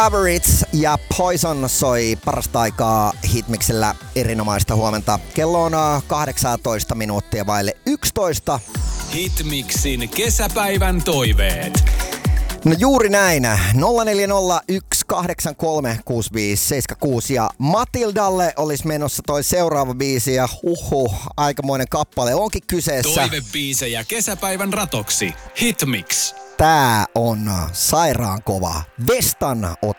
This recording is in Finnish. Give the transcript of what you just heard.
Average ja Poison soi parasta aikaa Hitmixillä. Erinomaista huomenta. Kello on 18 minuuttia vaille 11. Hitmixin kesäpäivän toiveet. No juuri näin. 0401836576 ja Matildalle olisi menossa toi seuraava biisi ja aikamoinen kappale onkin kyseessä. Toivebiisejä kesäpäivän ratoksi. Hitmix. Tää on sairaan kova. Vestan ote.